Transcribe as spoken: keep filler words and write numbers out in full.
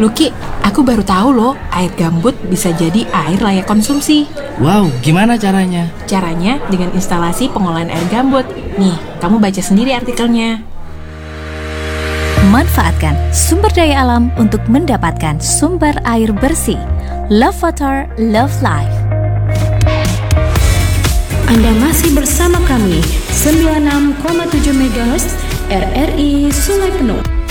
Luki, aku baru tahu loh, air gambut bisa jadi air layak konsumsi. Wow, gimana caranya? Caranya dengan instalasi pengolahan air gambut. Nih, kamu baca sendiri artikelnya. Manfaatkan sumber daya alam untuk mendapatkan sumber air bersih. Love Water, Love Life. Anda masih bersama kami sembilan puluh enam koma tujuh megahertz R R I Sungai Penuh.